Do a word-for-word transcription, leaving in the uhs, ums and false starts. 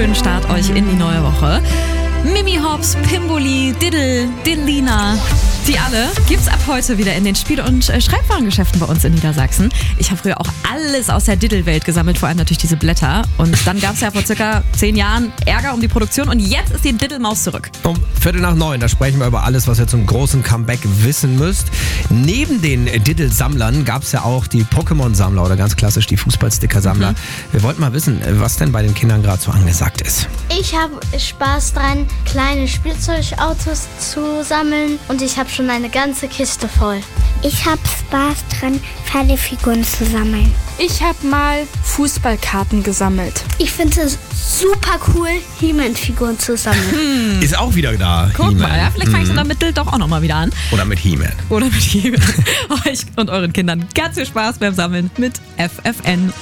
schönen Start euch in die neue Woche. Mimi Hops, Pimboli, Diddle, Diddlina, die alle gibt's ab heute wieder in den Spiel- und äh, Schreibwarengeschäften bei uns in Niedersachsen. Ich habe früher auch alles aus der Diddle-Welt gesammelt, vor allem natürlich diese Blätter. Und dann gab's ja vor circa zehn Jahren Ärger um die Produktion und jetzt ist die Diddle-Maus zurück. Um Viertel nach neun, da sprechen wir über alles, was ihr zum großen Comeback wissen müsst. Neben den Diddle-Sammlern gab's ja auch die Pokémon-Sammler oder ganz klassisch die Fußballsticker-Sammler. Mhm. Wir wollten mal wissen, was denn bei den Kindern gerade so angesagt ist. Ich habe Spaß dran, kleine Spielzeugautos zu sammeln und ich habe schon eine ganze Kiste voll. Ich habe Spaß dran, Pferdefiguren zu sammeln. Ich habe mal Fußballkarten gesammelt. Ich finde es super cool, He-Man-Figuren zu sammeln. Hm. Ist auch wieder da. Guck He-Man. mal, ja, vielleicht fangst du damit doch auch nochmal wieder an. Oder mit He-Man. Oder mit He-Man. Euch und euren Kindern ganz viel Spaß beim Sammeln mit F F N.